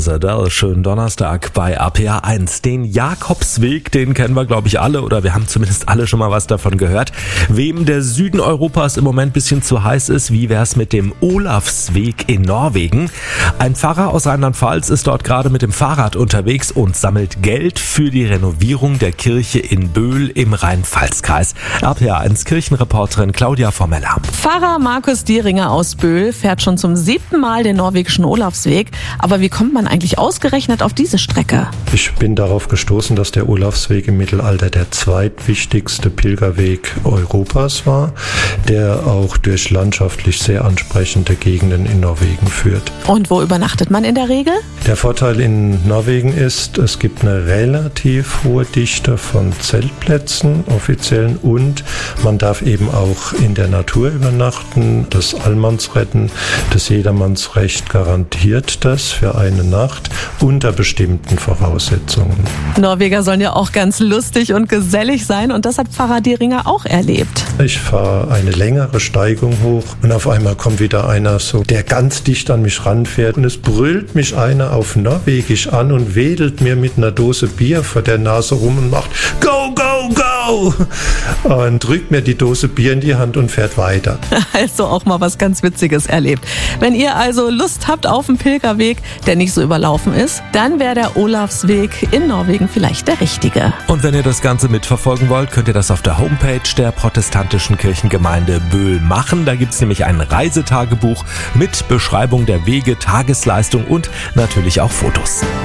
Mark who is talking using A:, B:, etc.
A: ist Adele. Schönen Donnerstag bei RPA 1. Den Jakobsweg, den kennen wir, glaube ich, alle, oder wir haben zumindest alle schon mal was davon gehört. Wem der Süden Europas im Moment ein bisschen zu heiß ist, wie wär's mit dem Olavsweg in Norwegen? Ein Pfarrer aus Rheinland-Pfalz ist dort gerade mit dem Fahrrad unterwegs und sammelt Geld für die Renovierung der Kirche in Böhl im Rhein-Pfalz-Kreis. RPA 1 Kirchenreporterin Claudia Formeller.
B: Pfarrer Markus Dieringer aus Böhl fährt schon zum 7. Mal den norwegischen Olavsweg. Aber wie kommt man eigentlich ausgerechnet auf diese Strecke?
C: Ich bin darauf gestoßen, dass der Olavsweg im Mittelalter der zweitwichtigste Pilgerweg Europas war, der auch durch landschaftlich sehr ansprechende Gegenden in Norwegen führt.
B: Und wo übernachtet man in der Regel?
C: Der Vorteil in Norwegen ist, es gibt eine relativ hohe Dichte von Zeltplätzen, offiziellen, und man darf eben auch in der Natur übernachten. Das Allmannsretten, das Jedermannsrecht garantiert das für eine Nacht unter bestimmten Voraussetzungen.
B: Norweger sollen ja auch ganz lustig und gesellig sein, und das hat Pfarrer Dieringer auch erlebt.
C: Ich fahre eine längere Steigung hoch und auf einmal kommt wieder einer so, der ganz dicht an mich ranfährt, und es brüllt mich einer auf Norwegisch an und wedelt mir mit einer Dose Bier vor der Nase rum und macht Go, go, go! Und drückt mir die Dose Bier in die Hand und fährt weiter.
B: Also auch mal was ganz Witziges erlebt. Wenn ihr also Lust habt auf einen Pilgerweg, der nicht so überlaufen ist, dann wäre der Olavsweg in Norwegen vielleicht der richtige.
A: Und wenn ihr das Ganze mitverfolgen wollt, könnt ihr das auf der Homepage der protestantischen Kirchengemeinde Böhl machen. Da gibt's nämlich ein Reisetagebuch mit Beschreibung der Wege, Tagesleistung und natürlich auch Fotos.